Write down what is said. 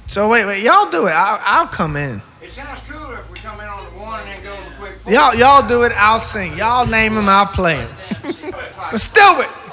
So wait, y'all do it. I'll come in. It sounds cooler if we come in on the one and then go to the quick four. Y'all do it. I'll sing. Y'all name them. I'll play them. Let's do it.